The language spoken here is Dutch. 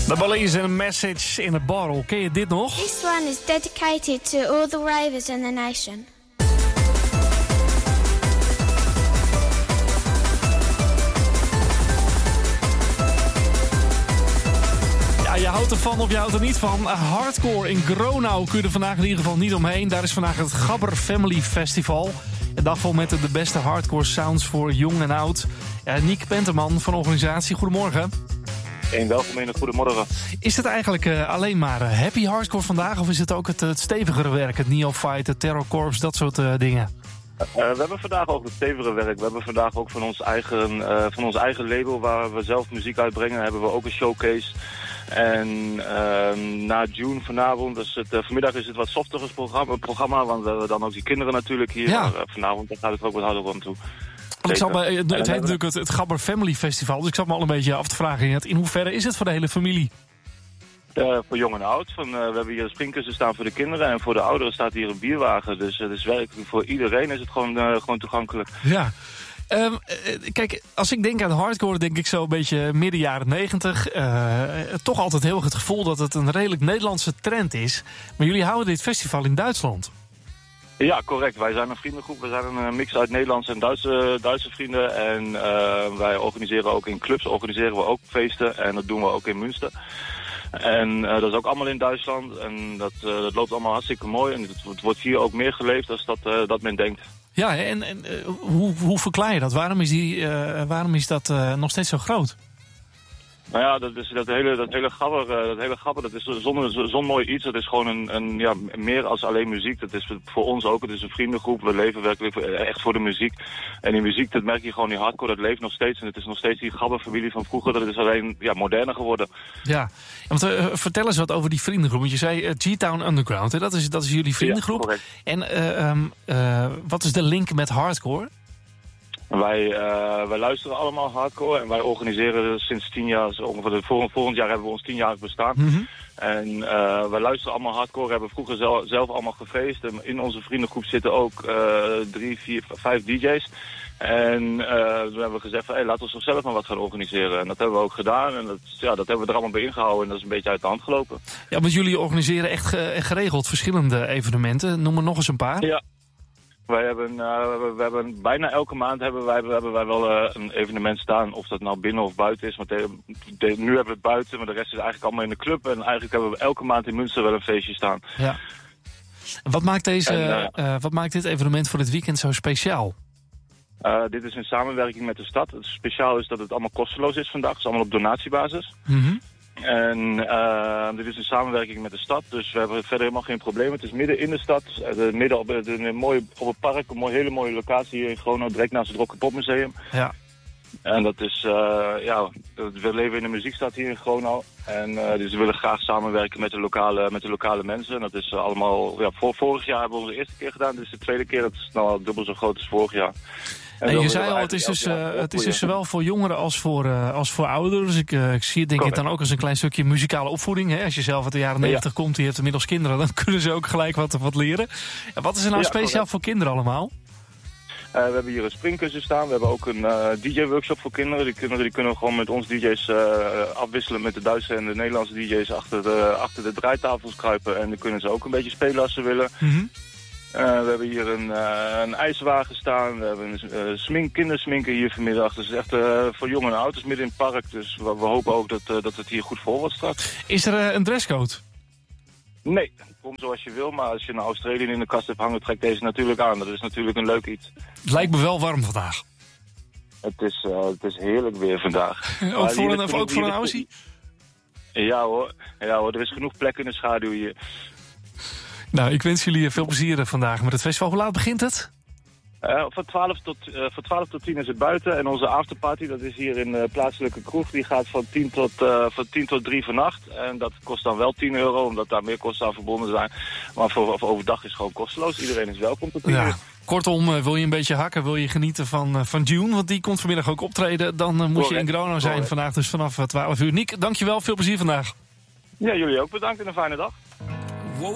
The Police and a Message in a Bottle. Ken je dit nog? This one is dedicated to all the ravers in the nation. Ja, je houdt ervan of je houdt er niet van. Hardcore in Gronau kun je er vandaag in ieder geval niet omheen. Daar is vandaag het Gabber Family Festival. Een dag vol met de beste hardcore sounds voor jong en oud. Niek Penterman van de organisatie, goedemorgen. Welkom in, goedemorgen. Is het eigenlijk alleen maar happy hardcore vandaag? Of is het ook het stevigere werk? Het Neophyte, het Terror Corps, dat soort dingen? We hebben vandaag ook het stevigere werk. We hebben vandaag ook van ons eigen label waar we zelf muziek uitbrengen, hebben we ook een showcase. En na June vanavond, dus vanmiddag is het wat softer programma, want we hebben dan ook die kinderen natuurlijk hier. Ja. Maar vanavond gaat het ook wat harder om toe. Het heet natuurlijk het Gabber Family Festival, dus ik zat me al een beetje af te vragen in hoeverre is het voor de hele familie? Voor jong en oud. We hebben hier springkussen staan voor de kinderen en voor de ouderen staat hier een bierwagen. Dus het is werkelijk voor iedereen is het gewoon toegankelijk. Ja. Kijk, als ik denk aan hardcore, denk ik zo een beetje midden jaren 90. Toch altijd heel erg het gevoel dat het een redelijk Nederlandse trend is. Maar jullie houden dit festival in Duitsland. Ja, correct. Wij zijn een vriendengroep. We zijn een mix uit Nederlandse en Duitse vrienden. En wij organiseren ook in clubs, organiseren we ook feesten. En dat doen we ook in Münster. En dat is ook allemaal in Duitsland. En dat loopt allemaal hartstikke mooi. En het wordt hier ook meer geleefd als dat men denkt. Ja, en hoe verklaar je dat? Waarom is dat nog steeds zo groot? Nou ja, dat hele gabber, dat is zo'n mooi iets. Dat is gewoon meer als alleen muziek. Dat is voor ons ook. Het is een vriendengroep. We leven werkelijk echt voor de muziek. En die muziek, dat merk je gewoon, die hardcore, dat leeft nog steeds. En het is nog steeds die gabberfamilie van vroeger. Dat is alleen moderner geworden. Ja, want vertel eens wat over die vriendengroep. Want je zei G-Town Underground, hè? Dat is jullie vriendengroep. Ja, correct. En wat is de link met hardcore? Wij luisteren allemaal hardcore en wij organiseren sinds 10 jaar, ongeveer volgend jaar hebben we ons 10-jarig bestaan. Mm-hmm. En wij luisteren allemaal hardcore, we hebben vroeger zelf allemaal gefeest. En in onze vriendengroep zitten ook 3, 4, 5 DJ's. En toen hebben we gezegd van, laten we zelf maar wat gaan organiseren. En dat hebben we ook gedaan en dat hebben we er allemaal bij ingehouden en dat is een beetje uit de hand gelopen. Ja, want jullie organiseren echt geregeld verschillende evenementen. Noem er nog eens een paar. Ja. We hebben bijna elke maand hebben wij wel een evenement staan. Of dat nou binnen of buiten is. Want nu hebben we het buiten, maar de rest is eigenlijk allemaal in de club. En eigenlijk hebben we elke maand in Münster wel een feestje staan. Ja. Wat maakt dit evenement voor dit weekend zo speciaal? Dit is in samenwerking met de stad. Het speciaal is dat het allemaal kosteloos is vandaag. Het is allemaal op donatiebasis. Mm-hmm. En dit is in samenwerking met de stad, dus we hebben verder helemaal geen probleem. Het is midden in de stad, midden op het park, een hele mooie locatie hier in Gronau, direct naast het Rock and Pop Museum. Ja. En dat is, we leven in een muziekstad hier in Gronau. En dus we willen graag samenwerken met de lokale mensen. En dat is allemaal, vorig jaar hebben we onze eerste keer gedaan, dit is de tweede keer, dat is nou al dubbel zo groot als vorig jaar. En je zei al, het is dus zowel voor jongeren als voor ouderen. Dus ik zie het denk ik dan ook als een klein stukje muzikale opvoeding. Hè? Als je zelf uit de jaren 90 komt, je hebt inmiddels kinderen, dan kunnen ze ook gelijk wat leren. En wat is er nou speciaal voor kinderen allemaal? We hebben hier een springkussen staan. We hebben ook een DJ-workshop voor kinderen. Die kunnen gewoon met ons DJ's afwisselen met de Duitse en de Nederlandse DJ's achter de draaitafels kruipen. En dan kunnen ze ook een beetje spelen als ze willen. Mm-hmm. We hebben hier een ijswagen staan. We hebben kindersminken hier vanmiddag. Dus echt voor jong en oud. Dus midden in het park. Dus we hopen ook dat het hier goed vol wordt straks. Is er een dresscode? Nee, kom zoals je wil. Maar als je een Australian in de kast hebt hangen, trekt deze natuurlijk aan. Dat is natuurlijk een leuk iets. Het lijkt me wel warm vandaag. Het is heerlijk weer vandaag. Ook voor een Aussie? Ja hoor, er is genoeg plek in de schaduw hier. Nou, ik wens jullie veel plezier vandaag met het festival. Hoe laat begint het? Van 12 tot 10 is het buiten. En onze afterparty, dat is hier in de plaatselijke kroeg, die gaat van 10 tot 3 vannacht. En dat kost dan wel €10, omdat daar meer kosten aan verbonden zijn. Maar voor overdag is het gewoon kosteloos. Iedereen is welkom tot 10 uur. Kortom, wil je een beetje hakken, wil je genieten van June, want die komt vanmiddag ook optreden, dan moet je in Gronau zijn vandaag, dus vanaf 12 uur. Niek, dankjewel, veel plezier vandaag. Ja, jullie ook bedankt en een fijne dag.